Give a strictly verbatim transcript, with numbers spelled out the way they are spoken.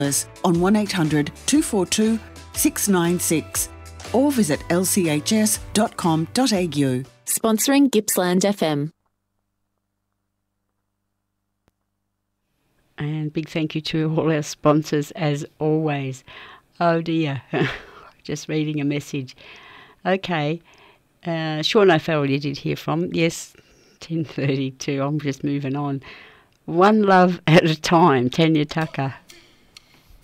on one eight hundred two four two six nine six or visit l c h s dot com dot a u. Sponsoring Gippsland F M. And big thank you to all our sponsors as always. Oh dear, just reading a message. Okay, uh, Sean O'Farrell you did hear from. Yes, ten thirty-two, I'm just moving on. One love at a time, Tanya Tucker.